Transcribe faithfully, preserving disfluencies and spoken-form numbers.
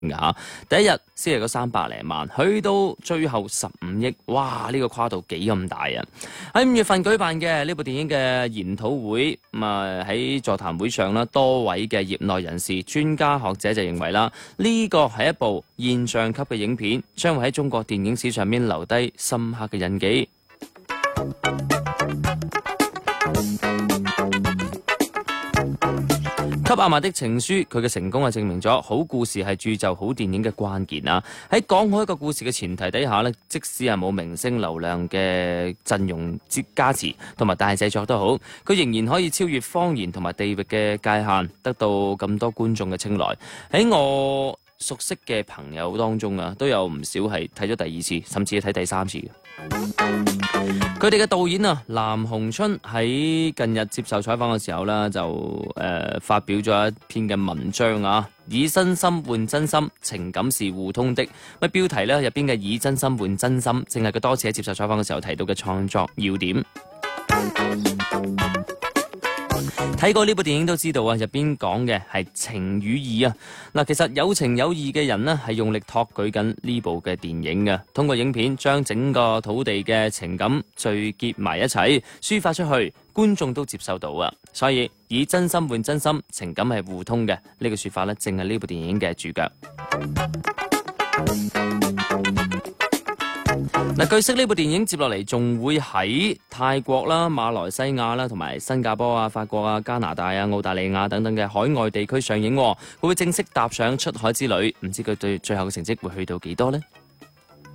吓，第一日先係嗰三百零萬，去到最後十五億，哇！呢、這個跨度幾咁大啊！喺五月份舉辦嘅呢部電影嘅研討會，咁啊喺座談會上啦，多位嘅業內人士、專家學者就認為啦，呢個係一部現象級嘅影片，將會喺中國電影史上面留低深刻嘅印記。給阿瑪的情書，佢嘅成功係證明咗好故事係鑄就好電影嘅關鍵啊！喺講好一個故事嘅前提底下呢，即使係冇明星流量嘅陣容之加持同埋大製作都好，佢仍然可以超越方言同埋地域嘅界限，得到咁多觀眾嘅青睞。喺我熟悉嘅朋友當中啊，都有唔少係睇咗第二次，甚至係睇第三次嘅。佢哋嘅導演啊，藍鴻春喺近日接受採訪嘅時候呢，就誒、呃、發表咗一篇嘅文章啊，以真心換真心，情感是互通的。乜標題呢？入邊嘅以真心換真心，正係佢多次喺接受採訪嘅時候提到嘅創作要點。睇過呢部電影都知道啊，入邊講嘅係情與義啊。嗱，其實有情有義嘅人呢，係用力托舉緊呢部嘅電影嘅，通過影片將整個土地嘅情感聚結埋一齊，抒發出去，觀眾都接受到啊。所以以真心換真心，情感係互通嘅呢個說法呢，正係呢部電影嘅主角。嗱，據悉呢部電影接落嚟仲會喺泰國啦、馬來西亞啦、同埋新加坡啊、法國啊、加拿大啊、澳大利亞等等嘅海外地區上映，佢會正式踏上出海之旅。唔知佢對最後嘅成績會去到幾多呢？